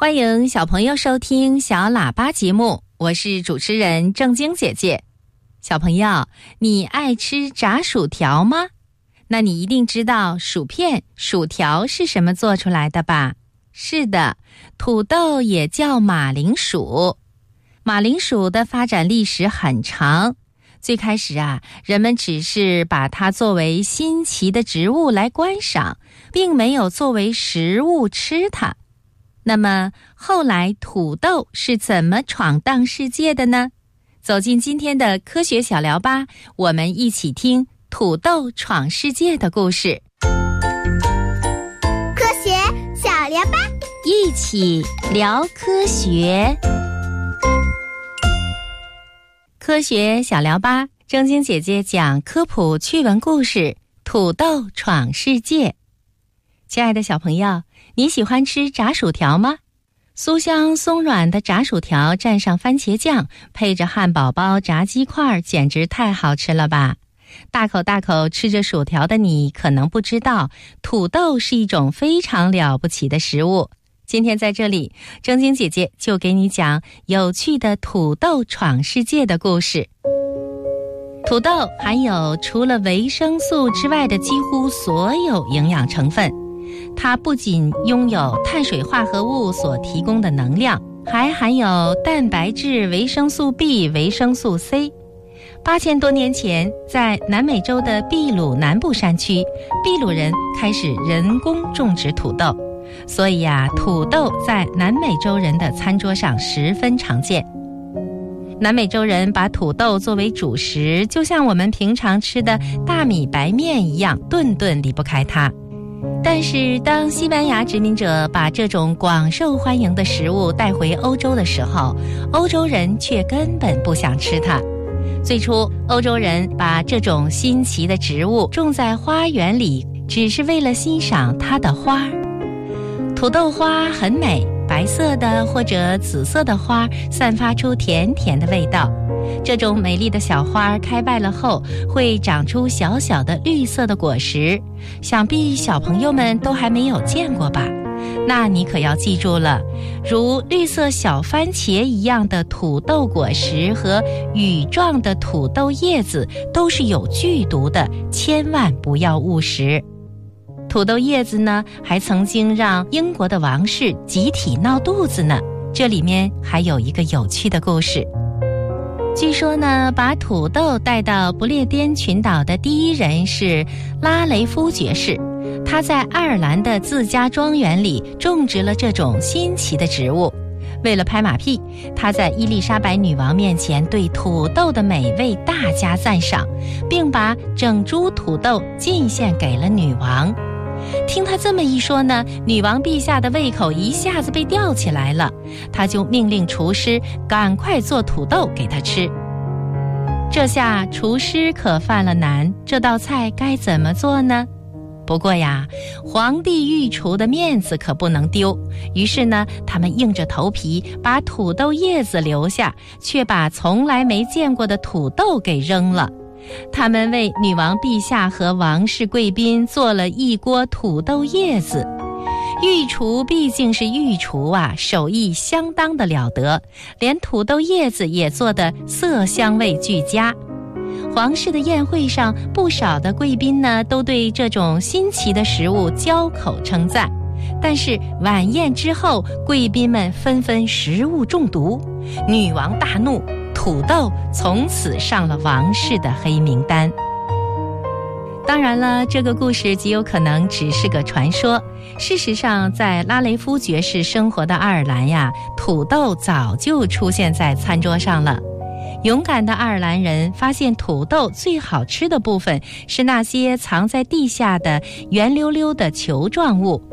欢迎小朋友收听小喇叭节目，我是主持人正晶姐姐。小朋友，你爱吃炸薯条吗？那你一定知道薯片、薯条是什么做出来的吧？是的，土豆也叫马铃薯。马铃薯的发展历史很长，最开始人们只是把它作为新奇的植物来观赏，并没有作为食物吃它。那么后来土豆是怎么闯荡世界的呢？走进今天的科学小聊吧，我们一起听土豆闯世界的故事。 科学小聊吧， 一起聊科学。科学小聊吧，正晶姐姐讲科普趣闻故事，土豆闯世界。亲爱的小朋友，你喜欢吃炸薯条吗？酥香松软的炸薯条蘸上番茄酱，配着汉堡包、炸鸡块，简直太好吃了吧！大口大口吃着薯条的你可能不知道，土豆是一种非常了不起的食物。今天在这里，正晶姐姐就给你讲有趣的土豆闯世界的故事。土豆含有除了维生素之外的几乎所有营养成分，它不仅拥有碳水化合物所提供的能量，还含有蛋白质、维生素 B、维生素 C。8000多年前，在南美洲的秘鲁南部山区，秘鲁人开始人工种植土豆，所以土豆在南美洲人的餐桌上十分常见。南美洲人把土豆作为主食，就像我们平常吃的大米白面一样，顿顿离不开它。但是当西班牙殖民者把这种广受欢迎的食物带回欧洲的时候，欧洲人却根本不想吃它。最初，欧洲人把这种新奇的植物种在花园里，只是为了欣赏它的花。土豆花很美，白色的或者紫色的花散发出甜甜的味道。这种美丽的小花开败了后，会长出小小的绿色的果实，想必小朋友们都还没有见过吧？那你可要记住了，如绿色小番茄一样的土豆果实和羽状的土豆叶子都是有剧毒的，千万不要误食。土豆叶子呢，还曾经让英国的王室集体闹肚子呢。这里面还有一个有趣的故事。据说呢，把土豆带到不列颠群岛的第一人是拉雷夫爵士，他在爱尔兰的自家庄园里种植了这种新奇的植物。为了拍马屁，他在伊丽莎白女王面前对土豆的美味大加赞赏，并把整株土豆进献给了女王。听他这么一说呢，女王陛下的胃口一下子被吊起来了，他就命令厨师赶快做土豆给他吃。这下厨师可犯了难，这道菜该怎么做呢？不过皇帝御厨的面子可不能丢，于是呢，他们硬着头皮把土豆叶子留下，却把从来没见过的土豆给扔了。他们为女王陛下和王室贵宾做了一锅土豆叶子。御厨毕竟是御厨手艺相当的了得，连土豆叶子也做得色香味俱佳。皇室的宴会上，不少的贵宾呢，都对这种新奇的食物交口称赞。但是晚宴之后，贵宾们纷纷食物中毒，女王大怒，土豆从此上了王室的黑名单。当然了，这个故事极有可能只是个传说。事实上，在拉雷夫爵士生活的爱尔兰土豆早就出现在餐桌上了。勇敢的爱尔兰人发现土豆最好吃的部分是那些藏在地下的圆溜溜的球状物，